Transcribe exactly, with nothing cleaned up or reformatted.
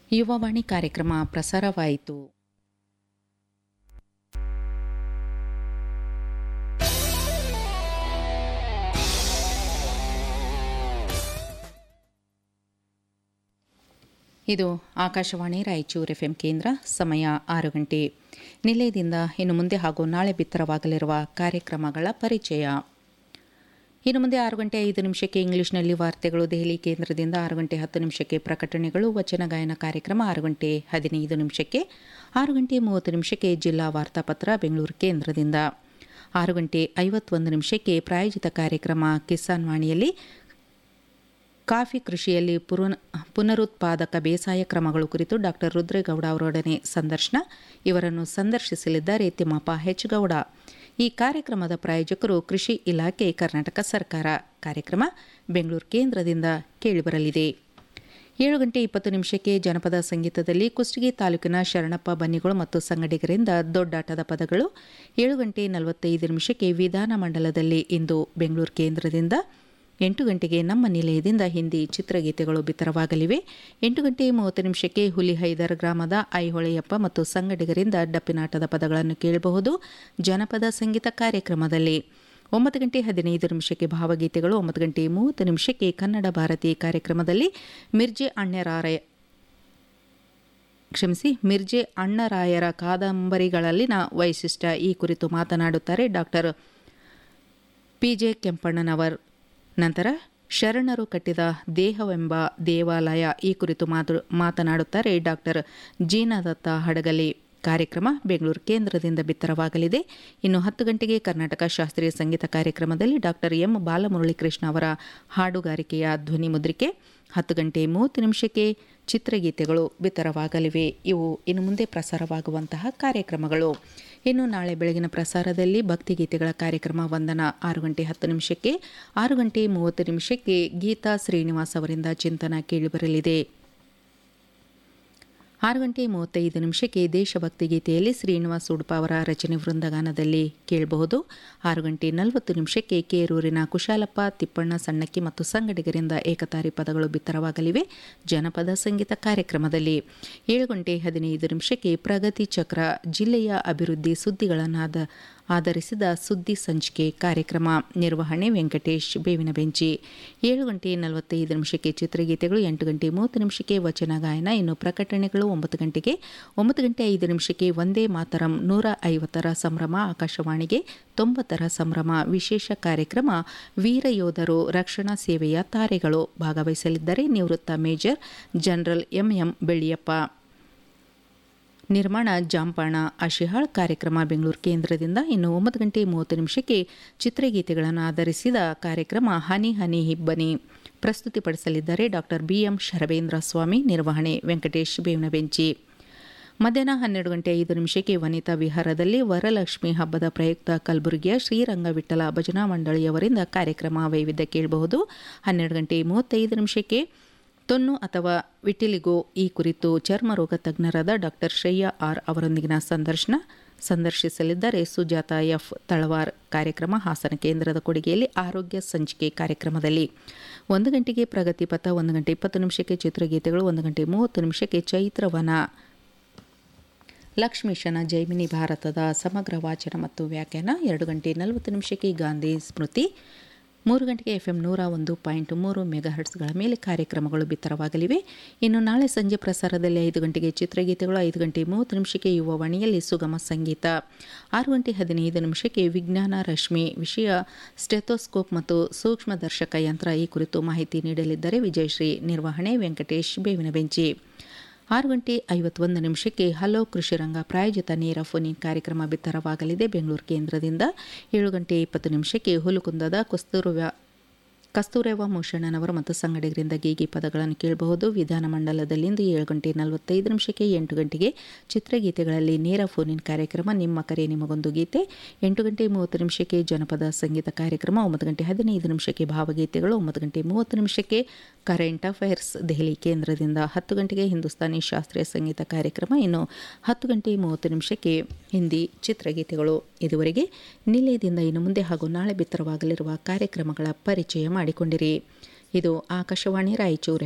ಯುವವಾಣಿ ಕಾರ್ಯಕ್ರಮ ಪ್ರಸಾರವಾಯಿತು. ಇದು ಆಕಾಶವಾಣಿ ರಾಯಚೂರು ಎಫ್ಎಂ ಕೇಂದ್ರ. ಸಮಯ ಆರು ಗಂಟೆ. ನಿಲಯದಿಂದ ಇನ್ನು ಮುಂದೆ ಹಾಗೂ ನಾಳೆ ಬಿತ್ತರವಾಗಲಿರುವ ಕಾರ್ಯಕ್ರಮಗಳ ಪರಿಚಯ. ಇನ್ನು ಮುಂದೆ ಆರು ಗಂಟೆ ಐದು ನಿಮಿಷಕ್ಕೆ ಇಂಗ್ಲಿಷ್ನಲ್ಲಿ ವಾರ್ತೆಗಳು ದೆಹಲಿ ಕೇಂದ್ರದಿಂದ, ಆರು ಗಂಟೆ ಹತ್ತು ನಿಮಿಷಕ್ಕೆ ಪ್ರಕಟಣೆಗಳು, ವಚನ ಗಾಯನ ಕಾರ್ಯಕ್ರಮ ಆರು ಗಂಟೆ ಹದಿನೈದು ನಿಮಿಷಕ್ಕೆ, ಆರು ಗಂಟೆ ಮೂವತ್ತು ನಿಮಿಷಕ್ಕೆ ಜಿಲ್ಲಾ ವಾರ್ತಾಪತ್ರ ಬೆಂಗಳೂರು ಕೇಂದ್ರದಿಂದ, ಆರು ಗಂಟೆ ಐವತ್ತೊಂದು ನಿಮಿಷಕ್ಕೆ ಪ್ರಾಯೋಜಿತ ಕಾರ್ಯಕ್ರಮ ಕಿಸಾನ್ ವಾಣಿಯಲ್ಲಿ ಕಾಫಿ ಕೃಷಿಯಲ್ಲಿ ಪುನರ್ ಪುನರುತ್ಪಾದಕ ಬೇಸಾಯ ಕ್ರಮಗಳು ಕುರಿತು ಡಾಕ್ಟರ್ ರುದ್ರೇಗೌಡ ಅವರೊಡನೆ ಸಂದರ್ಶನ. ಇವರನ್ನು ಸಂದರ್ಶಿಸಲಿದ್ದಾರೆ ತಿಮ್ಮಪ್ಪ ಹೆಚ್ ಗೌಡ. ಈ ಕಾರ್ಯಕ್ರಮದ ಪ್ರಾಯೋಜಕರು ಕೃಷಿ ಇಲಾಖೆ, ಕರ್ನಾಟಕ ಸರ್ಕಾರ. ಕಾರ್ಯಕ್ರಮ ಬೆಂಗಳೂರು ಕೇಂದ್ರದಿಂದ ಕೇಳಿಬರಲಿದೆ. ಏಳು ಗಂಟೆ ಇಪ್ಪತ್ತು ನಿಮಿಷಕ್ಕೆ ಜನಪದ ಸಂಗೀತದಲ್ಲಿ ಕುಷ್ಟಗಿ ತಾಲೂಕಿನ ಶರಣಪ್ಪ ಬನ್ನಿಗಳು ಮತ್ತು ಸಂಗಡಿಗರಿಂದ ದೊಡ್ಡಾಟದ ಪದಗಳು. ಏಳು ಗಂಟೆ ನಲವತ್ತೈದು ನಿಮಿಷಕ್ಕೆ ವಿಧಾನಮಂಡಲದಲ್ಲಿ ಇಂದು ಬೆಂಗಳೂರು ಕೇಂದ್ರದಿಂದ. ಎಂಟು ಗಂಟೆಗೆ ನಮ್ಮ ನಿಲಯದಿಂದ ಹಿಂದಿ ಚಿತ್ರಗೀತೆಗಳು ಬಿತ್ತರವಾಗಲಿವೆ. ಎಂಟು ಗಂಟೆ ಮೂವತ್ತು ನಿಮಿಷಕ್ಕೆ ಹುಲಿಹೈದರ್ ಗ್ರಾಮದ ಐಹೊಳೆಯಪ್ಪ ಮತ್ತು ಸಂಗಡಿಗರಿಂದ ಡಪ್ಪಿನಾಟದ ಪದಗಳನ್ನು ಕೇಳಬಹುದು ಜನಪದ ಸಂಗೀತ ಕಾರ್ಯಕ್ರಮದಲ್ಲಿ. ಒಂಬತ್ತು ಗಂಟೆ ಹದಿನೈದು ನಿಮಿಷಕ್ಕೆ ಭಾವಗೀತೆಗಳು. ಒಂಬತ್ತು ಗಂಟೆ ಮೂವತ್ತು ನಿಮಿಷಕ್ಕೆ ಕನ್ನಡ ಭಾರತಿ ಕಾರ್ಯಕ್ರಮದಲ್ಲಿ ಮಿರ್ಜೆ ಅಣ್ಣರಾಯ ಕ್ಷಮಿಸಿ ಮಿರ್ಜೆ ಅಣ್ಣರಾಯರ ಕಾದಂಬರಿಗಳಲ್ಲಿನ ವೈಶಿಷ್ಟ್ಯ ಈ ಕುರಿತು ಮಾತನಾಡುತ್ತಾರೆ ಡಾಕ್ಟರ್ ಪಿ ಜೆ ಕೆಂಪಣ್ಣನವರ್. ನಂತರ ಶರಣರು ಕಟ್ಟಿದ ದೇಹವೆಂಬ ದೇವಾಲಯ ಈ ಕುರಿತು ಮಾತು ಮಾತನಾಡುತ್ತಾರೆ ಡಾಕ್ಟರ್ ಜೀನಾದತ್ತ ಹಡಗಲಿ. ಕಾರ್ಯಕ್ರಮ ಬೆಂಗಳೂರು ಕೇಂದ್ರದಿಂದ ಬಿತ್ತರವಾಗಲಿದೆ. ಇನ್ನು ಹತ್ತು ಗಂಟೆಗೆ ಕರ್ನಾಟಕ ಶಾಸ್ತ್ರೀಯ ಸಂಗೀತ ಕಾರ್ಯಕ್ರಮದಲ್ಲಿ ಡಾಕ್ಟರ್ ಎಂ ಬಾಲಮುರಳೀಕೃಷ್ಣ ಅವರ ಹಾಡುಗಾರಿಕೆಯ ಧ್ವನಿ ಮುದ್ರಿಕೆ. ಹತ್ತು ಗಂಟೆ ಮೂವತ್ತು ನಿಮಿಷಕ್ಕೆ ಚಿತ್ರಗೀತೆಗಳು ಬಿತ್ತರವಾಗಲಿವೆ. ಇವು ಇನ್ನು ಮುಂದೆ ಪ್ರಸಾರವಾಗುವಂತಹ ಕಾರ್ಯಕ್ರಮಗಳು. ಇನ್ನು ನಾಳೆ ಬೆಳಗಿನ ಪ್ರಸಾರದಲ್ಲಿ ಭಕ್ತಿಗೀತೆಗಳ ಕಾರ್ಯಕ್ರಮ ವಂದನ ಆರು ಗಂಟೆ ಹತ್ತು ನಿಮಿಷಕ್ಕೆ, ಆರು ಗಂಟೆ ಮೂವತ್ತು ನಿಮಿಷಕ್ಕೆ ಗೀತಾ ಶ್ರೀನಿವಾಸ್ ಅವರಿಂದ ಚಿಂತನ ಕೇಳಿಬರಲಿದೆ. ಆರು ಗಂಟೆ ಮೂವತ್ತೈದು ನಿಮಿಷಕ್ಕೆ ದೇಶಭಕ್ತಿ ಗೀತೆಯಲ್ಲಿ ಶ್ರೀನಿವಾಸ್ ಉಡುಪ ಅವರ ರಚನೆ ವೃಂದಗಾನದಲ್ಲಿ ಕೇಳಬಹುದು. ಆರು ಗಂಟೆ ನಲವತ್ತು ನಿಮಿಷಕ್ಕೆ ಕೇರೂರಿನ ಕುಶಾಲಪ್ಪ ತಿಪ್ಪಣ್ಣ ಸಣ್ಣಕ್ಕಿ ಮತ್ತು ಸಂಗಡಿಗರಿಂದ ಏಕತಾರಿ ಪದಗಳು ಬಿತ್ತರವಾಗಲಿವೆ ಜನಪದ ಸಂಗೀತ ಕಾರ್ಯಕ್ರಮದಲ್ಲಿ. ಏಳು ಗಂಟೆ ಹದಿನೈದು ನಿಮಿಷಕ್ಕೆ ಪ್ರಗತಿ ಚಕ್ರ ಜಿಲ್ಲೆಯ ಅಭಿವೃದ್ಧಿ ಸುದ್ದಿಗಳನ್ನಾದ ಆಧರಿಸಿದ ಸುದ್ದಿ ಸಂಚಿಕೆ ಕಾರ್ಯಕ್ರಮ. ನಿರ್ವಹಣೆ ವೆಂಕಟೇಶ್ ಬೇವಿನ ಬೆಂಚಿ. ಏಳು ಗಂಟೆ ನಲವತ್ತೈದು ನಿಮಿಷಕ್ಕೆ ಚಿತ್ರಗೀತೆಗಳು. ಎಂಟು ಗಂಟೆ ಮೂವತ್ತು ನಿಮಿಷಕ್ಕೆ ವಚನ ಗಾಯನ. ಇನ್ನು ಪ್ರಕಟಣೆಗಳು ಒಂಬತ್ತು ಗಂಟೆಗೆ. ಒಂಬತ್ತು ಗಂಟೆ ಐದು ನಿಮಿಷಕ್ಕೆ ವಂದೇ ಮಾತರಂ ನೂರ ಐವತ್ತರ ಸಂಭ್ರಮ, ಆಕಾಶವಾಣಿಗೆ ತೊಂಬತ್ತರ ಸಂಭ್ರಮ ವಿಶೇಷ ಕಾರ್ಯಕ್ರಮ. ವೀರ ಯೋಧರು ರಕ್ಷಣಾ ಸೇವೆಯ ತಾರೆಗಳು ಭಾಗವಹಿಸಲಿದ್ದಾರೆ ನಿವೃತ್ತ ಮೇಜರ್ ಜನರಲ್ ಎಂಎಂ ಬೆಳ್ಳಿಯಪ್ಪ. ನಿರ್ಮಾಣ ಜಾಂಪಾಣ ಆಶಿಹಾಳ್. ಕಾರ್ಯಕ್ರಮ ಬೆಂಗಳೂರು ಕೇಂದ್ರದಿಂದ. ಇನ್ನು ಒಂಬತ್ತು ಗಂಟೆ ಮೂವತ್ತು ನಿಮಿಷಕ್ಕೆ ಚಿತ್ರಗೀತೆಗಳನ್ನು ಆಧರಿಸಿದ ಕಾರ್ಯಕ್ರಮ ಹನಿ ಹನಿ ಹಿಬ್ಬನಿ ಪ್ರಸ್ತುತಿಪಡಿಸಲಿದ್ದಾರೆ ಡಾಕ್ಟರ್ ಬಿ ಎಂ ಶರಬೇಂದ್ರ ಸ್ವಾಮಿ. ನಿರ್ವಹಣೆ ವೆಂಕಟೇಶ್ ಬೇವಿನ ಬೆಂಚಿ. ಮಧ್ಯಾಹ್ನ ಹನ್ನೆರಡು ಗಂಟೆ ಐದು ನಿಮಿಷಕ್ಕೆ ವನಿತಾ ವಿಹಾರದಲ್ಲಿ ವರಲಕ್ಷ್ಮಿ ಹಬ್ಬದ ಪ್ರಯುಕ್ತ ಕಲಬುರಗಿಯ ಶ್ರೀರಂಗ ವಿಠಲ ಭಜನಾ ಮಂಡಳಿಯವರಿಂದ ಕಾರ್ಯಕ್ರಮ ವೈವಿಧ್ಯ ಕೇಳಬಹುದು. ಹನ್ನೆರಡು ಗಂಟೆ ಮೂವತ್ತೈದು ನಿಮಿಷಕ್ಕೆ ತೊನ್ನು ಅಥವಾ ವಿಟಿಲಿಗೋ ಈ ಕುರಿತು ಚರ್ಮರೋಗ ತಜ್ಞರಾದ ಡಾಕ್ಟರ್ ಶ್ರೇಯಾ ಆರ್ ಅವರೊಂದಿಗಿನ ಸಂದರ್ಶನ ಸಂದರ್ಶಿಸಲಿದ್ದಾರೆ ಸುಜಾತ ಎಫ್ ತಳವಾರ್. ಕಾರ್ಯಕ್ರಮ ಹಾಸನ ಕೇಂದ್ರದ ಕೊಡುಗೆಯಲ್ಲಿ ಆರೋಗ್ಯ ಸಂಚಿಕೆ ಕಾರ್ಯಕ್ರಮದಲ್ಲಿ. ಒಂದು ಗಂಟೆಗೆ ಪ್ರಗತಿ ಪಥ, ಒಂದು ಗಂಟೆ ಇಪ್ಪತ್ತು ನಿಮಿಷಕ್ಕೆ ಚಿತ್ರಗೀತೆಗಳು, ಒಂದು ಗಂಟೆ ಮೂವತ್ತು ನಿಮಿಷಕ್ಕೆ ಚೈತ್ರವನ ಲಕ್ಷ್ಮೀಶನ ಜೈಮಿನಿ ಭಾರತದ ಸಮಗ್ರ ವಾಚನ ಮತ್ತು ವ್ಯಾಖ್ಯಾನ. ಎರಡು ಗಂಟೆ ನಲವತ್ತು ನಿಮಿಷಕ್ಕೆ ಗಾಂಧಿ ಸ್ಮೃತಿ. ಮೂರು ಗಂಟೆಗೆ ಎಫ್ ಎಂ ನೂರ ಒಂದು ಪಾಯಿಂಟ್ ಮೂರು ಮೆಗಾ ಹರ್ಟ್ಸ್ಗಳ ಮೇಲೆ ಕಾರ್ಯಕ್ರಮಗಳು ಬಿತ್ತರವಾಗಲಿವೆ. ಇನ್ನು ನಾಳೆ ಸಂಜೆ ಪ್ರಸಾರದಲ್ಲಿ ಐದು ಗಂಟೆಗೆ ಚಿತ್ರಗೀತೆಗಳು, ಐದು ಗಂಟೆ ಮೂವತ್ತು ನಿಮಿಷಕ್ಕೆ ಯುವವಾಣಿಯಲ್ಲಿ ಸುಗಮ ಸಂಗೀತ, ಆರು ಗಂಟೆ ಹದಿನೈದು ನಿಮಿಷಕ್ಕೆ ವಿಜ್ಞಾನ ರಶ್ಮಿ ವಿಷಯ ಸ್ಟೆಥೋಸ್ಕೋಪ್ ಮತ್ತು ಸೂಕ್ಷ್ಮದರ್ಶಕ ಯಂತ್ರ ಈ ಕುರಿತು ಮಾಹಿತಿ ನೀಡಲಿದ್ದಾರೆ ವಿಜಯಶ್ರೀ. ನಿರ್ವಹಣೆ ವೆಂಕಟೇಶ್ ಬೇವಿನ ಬೆಂಚಿ. ಆರು ಗಂಟೆ ಐವತ್ತೊಂದು ನಿಮಿಷಕ್ಕೆ ಹಲೋ ಕೃಷಿರಂಗ ಪ್ರಾಯೋಜಿತ ನೇರ ಫೋನ್ ಕಾರ್ಯಕ್ರಮ ಬಿತ್ತರವಾಗಲಿದೆ ಬೆಂಗಳೂರು ಕೇಂದ್ರದಿಂದ. ಏಳು ಗಂಟೆ ಇಪ್ಪತ್ತು ನಿಮಿಷಕ್ಕೆ ಹುಲುಕುಂದದ ಕಸ್ತೂರವ ಕಸ್ತೂರವ ಭೂಷಣನವರು ಮತ್ತು ಸಂಗಡಿಗರಿಂದ ಗೀಗಿ ಪದಗಳನ್ನು ಕೇಳಬಹುದು ವಿಧಾನಮಂಡಲದಲ್ಲಿಂದು. ಏಳು ಗಂಟೆ ನಲವತ್ತೈದು ನಿಮಿಷಕ್ಕೆ ಎಂಟು ಗಂಟೆಗೆ ಚಿತ್ರಗೀತೆಗಳಲ್ಲಿ ನೇರ ಫೋನಿನ್ ಕಾರ್ಯಕ್ರಮ ನಿಮ್ಮ ಕರೆ ನಿಮಗೊಂದು ಗೀತೆ. ಎಂಟು ಗಂಟೆ ಮೂವತ್ತು ನಿಮಿಷಕ್ಕೆ ಜನಪದ ಸಂಗೀತ ಕಾರ್ಯಕ್ರಮ. ಒಂಬತ್ತು ಗಂಟೆ ಹದಿನೈದು ನಿಮಿಷಕ್ಕೆ ಭಾವಗೀತೆಗಳು. ಒಂಬತ್ತು ಗಂಟೆ ಮೂವತ್ತು ನಿಮಿಷಕ್ಕೆ ಕರೆಂಟ್ ಅಫೇರ್ಸ್ ದೆಹಲಿ ಕೇಂದ್ರದಿಂದ. ಹತ್ತು ಗಂಟೆಗೆ ಹಿಂದೂಸ್ತಾನಿ ಶಾಸ್ತ್ರೀಯ ಸಂಗೀತ ಕಾರ್ಯಕ್ರಮ. ಇನ್ನು ಹತ್ತು ಗಂಟೆ ಮೂವತ್ತು ನಿಮಿಷಕ್ಕೆ ಹಿಂದಿ ಚಿತ್ರಗೀತೆಗಳು. ಇದುವರೆಗೆ ನಿಲಯದಿಂದ ಇನ್ನು ಮುಂದೆ ಹಾಗೂ ನಾಳೆ ಬಿತ್ತರವಾಗಲಿರುವ ಕಾರ್ಯಕ್ರಮಗಳ ಪರಿಚಯ ಮಾಡಿಕೊಂಡಿರಿ. ಇದು ಆಕಾಶವಾಣಿ ರಾಯಚೂರು